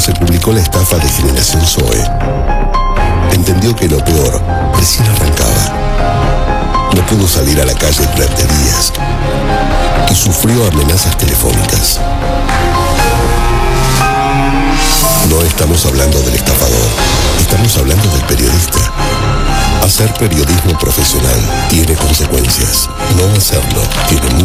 se publicó la estafa de Generación Zoe, entendió que lo peor recién arrancaba. No pudo salir a la calle durante días y sufrió amenazas telefónicas. No estamos hablando del estafador, estamos hablando del periodista. Hacer periodismo profesional tiene consecuencias. No hacerlo tiene